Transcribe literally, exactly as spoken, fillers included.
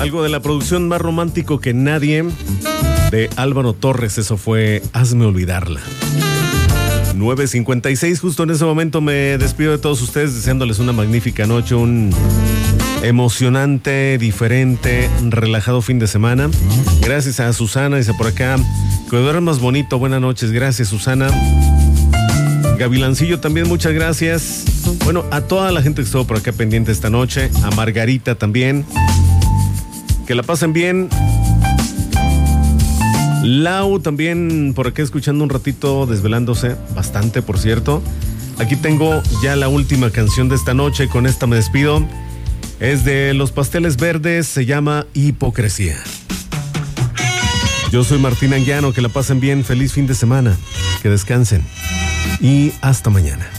Algo de la producción Más Romántico que Nadie de Álvaro Torres. Eso fue Hazme Olvidarla. nueve cincuenta y seis, justo en ese momento me despido de todos ustedes deseándoles una magnífica noche, un emocionante, diferente, relajado fin de semana. Gracias a Susana, dice por acá, que duerman más bonito, buenas noches, gracias Susana. Gavilancillo también, muchas gracias. Bueno, a toda la gente que estuvo por acá pendiente esta noche, a Margarita también, que la pasen bien. Lau también por acá escuchando un ratito, desvelándose bastante, por cierto. Aquí tengo ya la última canción de esta noche, con esta me despido. Es de Los Pasteles Verdes, se llama Hipocresía. Yo soy Martín Anguiano, que la pasen bien, feliz fin de semana, que descansen y hasta mañana.